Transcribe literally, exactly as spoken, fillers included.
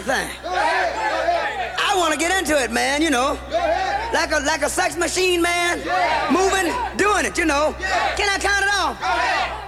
thing. I want to get into it, man, you know. Like a like a sex machine, man. Moving, doing it, you know. Can I count it off?